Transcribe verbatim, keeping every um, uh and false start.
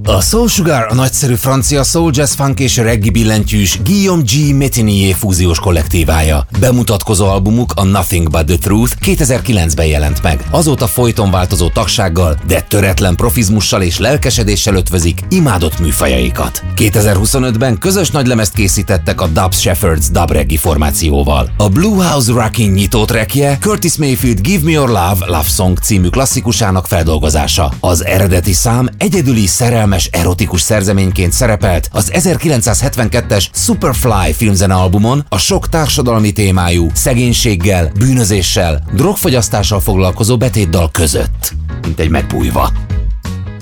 A Soul Sugar a nagyszerű francia soul, jazz, funk és reggae billentyűs Guillaume G. Métinier fúziós kollektívája. Bemutatkozó albumuk, a Nothing But The Truth kétezer-kilencben jelent meg. Azóta folyton változó tagsággal, de töretlen profizmussal és lelkesedéssel ötvözik imádott műfajaikat. kétezer-huszonötben közös nagylemezt készítettek a Dubs Shepherds dub reggae formációval. A Blue House Rockin' nyitó trackje Curtis Mayfield Give Me Your Love Love Song című klasszikusának feldolgozása. Az eredeti szám egyedüli szerelmes erotikus szerzeményként szerepelt az ezerkilencszázhetvenkettes Superfly filmzenealbumon, a sok társadalmi témájú, szegénységgel, bűnözéssel, drogfogyasztással foglalkozó betétdal között. Mint egy megbújva.